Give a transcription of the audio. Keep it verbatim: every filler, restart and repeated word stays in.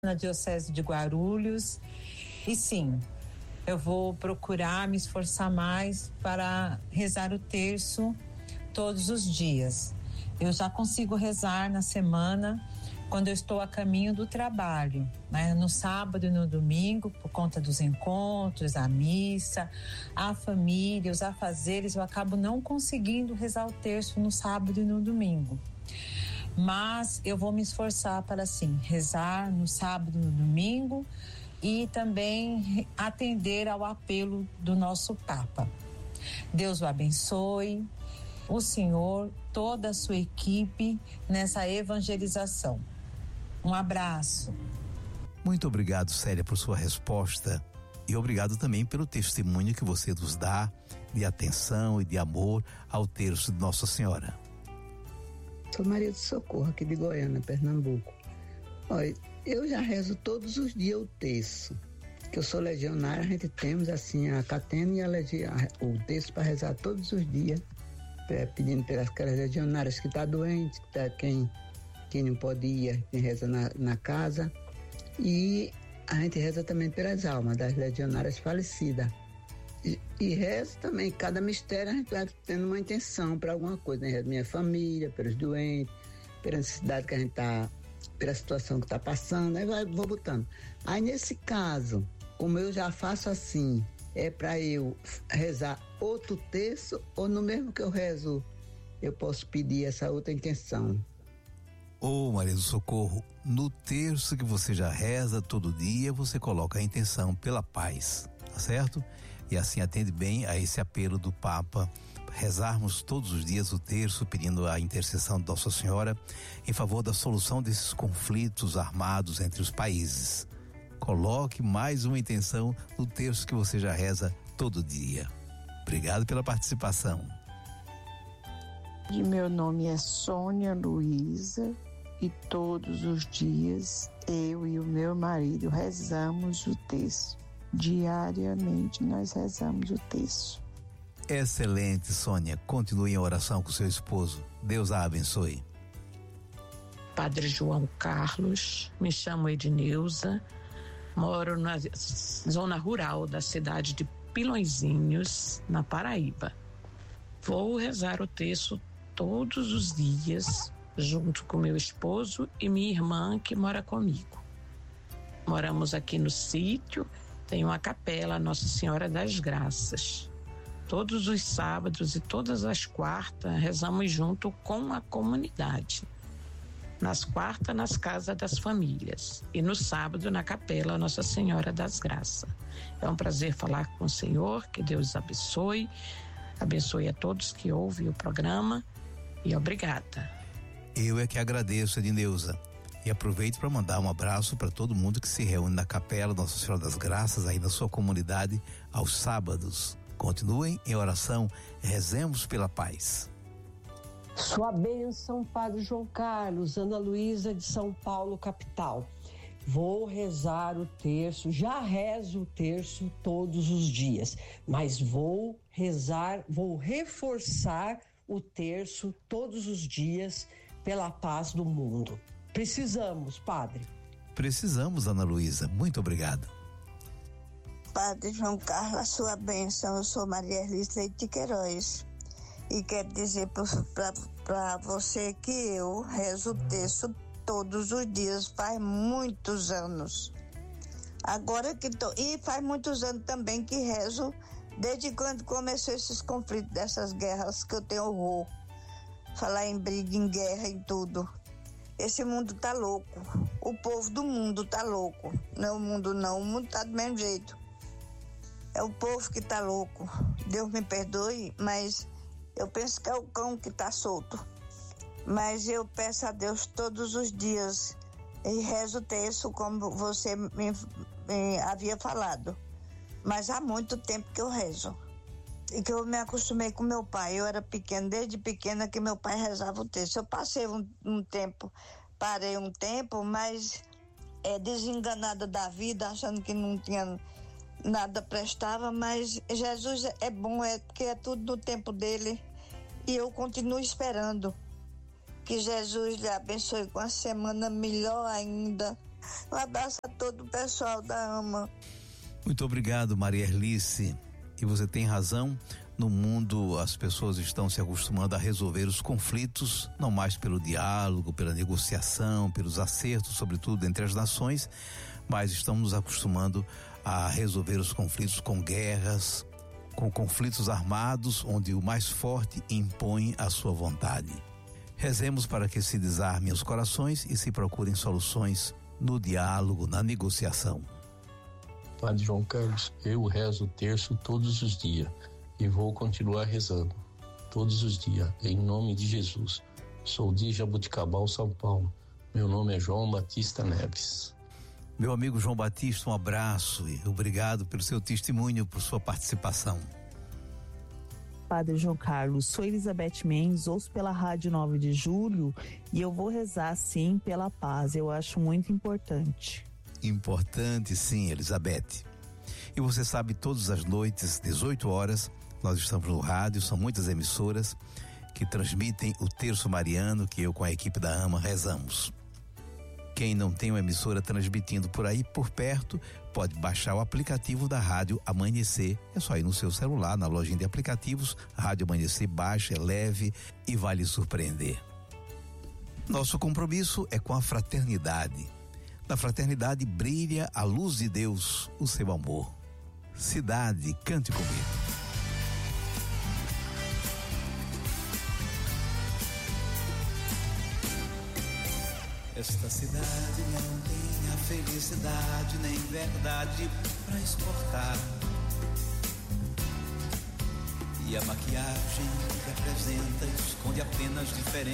na Diocese de Guarulhos. E sim, eu vou procurar me esforçar mais para rezar o terço todos os dias. Eu já consigo rezar na semana quando eu estou a caminho do trabalho, né? No sábado e no domingo, por conta dos encontros, a missa, a família, os afazeres, eu acabo não conseguindo rezar o terço no sábado e no domingo. Mas eu vou me esforçar para, sim, rezar no sábado e no domingo e também atender ao apelo do nosso Papa. Deus o abençoe, o senhor, toda a sua equipe nessa evangelização. Um abraço. Muito obrigado, Célia, por sua resposta e obrigado também pelo testemunho que você nos dá de atenção e de amor ao terço de Nossa Senhora. Sou Maria do Socorro, aqui de Goiânia, Pernambuco. Olha, eu já rezo todos os dias o terço, que eu sou legionária, a gente temos assim a catena e a legi- o terço para rezar todos os dias, pedindo pelas aquelas legionárias que estão tá doentes, que tá, quem, quem não pode ir, quem reza na, na casa. E a gente reza também pelas almas das legionárias falecidas. E, e reza também, cada mistério a gente vai tendo uma intenção para alguma coisa, né? Minha família, pelos doentes, pela necessidade que a gente tá, pela situação que tá passando, aí vai, vou botando. Aí nesse caso, como eu já faço assim, é para eu rezar outro terço ou no mesmo que eu rezo, eu posso pedir essa outra intenção? Ô oh, Maria do Socorro, no terço que você já reza todo dia, você coloca a intenção pela paz, tá certo? E assim atende bem a esse apelo do Papa, rezarmos todos os dias o terço, pedindo a intercessão de Nossa Senhora em favor da solução desses conflitos armados entre os países. Coloque mais uma intenção no terço que você já reza todo dia. Obrigado pela participação. E meu nome é Sônia Luísa e todos os dias eu e o meu marido rezamos o terço. Diariamente nós rezamos o terço. Excelente, Sônia. Continue em oração com seu esposo. Deus a abençoe. Padre João Carlos, me chamo Edneuza, moro na zona rural da cidade de Pilõezinhos, na Paraíba. Vou rezar o terço todos os dias, junto com meu esposo e minha irmã que mora comigo. Moramos aqui no sítio. Tem uma capela, Nossa Senhora das Graças. Todos os sábados e todas as quartas rezamos junto com a comunidade. Nas quartas, nas casas das famílias. E no sábado, na capela, Nossa Senhora das Graças. É um prazer falar com o Senhor, que Deus abençoe. Abençoe a todos que ouvem o programa. E obrigada. Eu é que agradeço, Edneuza. E aproveito para mandar um abraço para todo mundo que se reúne na capela Nossa Senhora das Graças, aí na sua comunidade, aos sábados. Continuem em oração, rezemos pela paz. Sua bênção, Padre João Carlos, Ana Luísa de São Paulo, capital. Vou rezar o terço, já rezo o terço todos os dias, mas vou rezar, vou reforçar o terço todos os dias pela paz do mundo. Precisamos, Padre. Precisamos, Ana Luísa. Muito obrigado. Padre João Carlos, a sua bênção. Eu sou Maria Erlis Leite de Queiroz. E quero dizer para você que eu rezo o terço todos os dias, faz muitos anos. Agora que tô. E faz muitos anos também que rezo, desde quando começou esses conflitos, dessas guerras, que eu tenho horror. Falar em briga, em guerra, em tudo. Esse mundo tá louco. O povo do mundo tá louco. Não é o mundo não, o mundo tá do mesmo jeito. É o povo que tá louco. Deus me perdoe, mas eu penso que é o cão que tá solto. Mas eu peço a Deus todos os dias e rezo o terço como você me, me havia falado. Mas há muito tempo que eu rezo. E que eu me acostumei com meu pai. Eu era pequena, desde pequena que meu pai rezava o terço. Eu passei um, um tempo, parei um tempo, mas é, desenganada da vida, achando que não tinha nada prestava, mas Jesus é bom, é porque é tudo no tempo dele. E eu continuo esperando que Jesus lhe abençoe com a semana melhor ainda, Um abraço a todo o pessoal da AMA. Muito obrigado, Maria Erlice. E você tem razão, no mundo as pessoas estão se acostumando a resolver os conflitos, não mais pelo diálogo, pela negociação, pelos acertos, sobretudo entre as nações, mas estamos nos acostumando a resolver os conflitos com guerras, com conflitos armados, onde o mais forte impõe a sua vontade. Rezemos para que se desarmem os corações e se procurem soluções no diálogo, na negociação. Padre João Carlos, eu rezo o terço todos os dias e vou continuar rezando todos os dias, em nome de Jesus. Sou de Jaboticabal, São Paulo. Meu nome é João Batista Neves. Meu amigo João Batista, um abraço e obrigado pelo seu testemunho, por sua participação. Padre João Carlos, sou Elizabeth Mendes, ouço pela Rádio nove de julho e eu vou rezar sim pela paz, eu acho muito importante. Importante sim, Elizabeth. E você sabe, todas as noites, dezoito horas, nós estamos no rádio, são muitas emissoras que transmitem o terço mariano que eu com a equipe da AMA rezamos. Quem não tem uma emissora transmitindo por aí, por perto, pode baixar o aplicativo da Rádio Amanhecer. É só ir no seu celular, na lojinha de aplicativos, Rádio Amanhecer, baixa, é leve e vai lhe surpreender. Nosso compromisso é com a fraternidade. Na fraternidade brilha a luz de Deus, o seu amor. Cidade, cante comigo. Esta cidade não tem a felicidade nem verdade pra exportar. E a maquiagem que apresenta esconde apenas diferença.